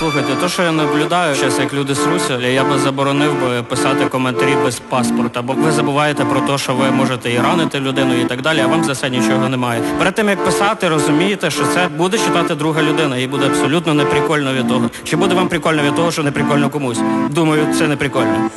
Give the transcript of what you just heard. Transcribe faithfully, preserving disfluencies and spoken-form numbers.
Слухайте, то, що я наблюдаю зараз, як люди сруться, я би заборонив би писати коментарі без паспорта, бо ви забуваєте про те, що ви можете і ранити людину і так далі, а вам за це нічого немає. Перед тим, як писати, розумієте, що це буде читати друга людина, їй буде абсолютно неприкольно від того. Чи буде вам прикольно від того, що неприкольно комусь? Думаю, це не прикольно.